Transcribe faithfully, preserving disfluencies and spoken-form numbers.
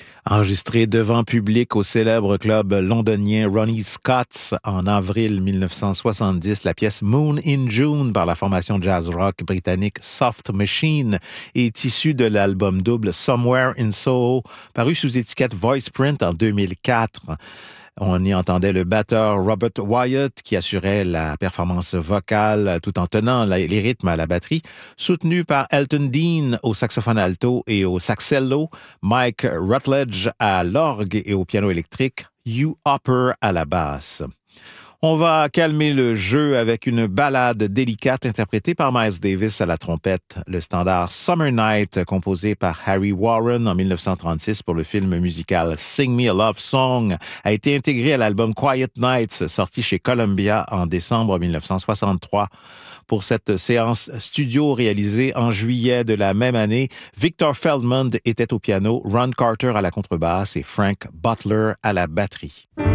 Enregistré devant public au célèbre club londonien Ronnie Scott's en avril mille neuf cent soixante-dix, la pièce Moon in June par la formation jazz rock britannique Soft Machine est issue de l'album double Somewhere in Soho, paru sous étiquette Voiceprint en deux mille quatre. On y entendait le batteur Robert Wyatt qui assurait la performance vocale tout en tenant les rythmes à la batterie, soutenu par Elton Dean au saxophone alto et au saxello, Mike Rutledge à l'orgue et au piano électrique, Hugh Hopper à la basse. On va calmer le jeu avec une ballade délicate interprétée par Miles Davis à la trompette, le standard Summer Night composé par Harry Warren en mille neuf cent trente-six pour le film musical Sing Me a Love Song a été intégré à l'album Quiet Nights sorti chez Columbia en décembre mille neuf cent soixante-trois. Pour cette séance studio réalisée en juillet de la même année, Victor Feldman était au piano, Ron Carter à la contrebasse et Frank Butler à la batterie.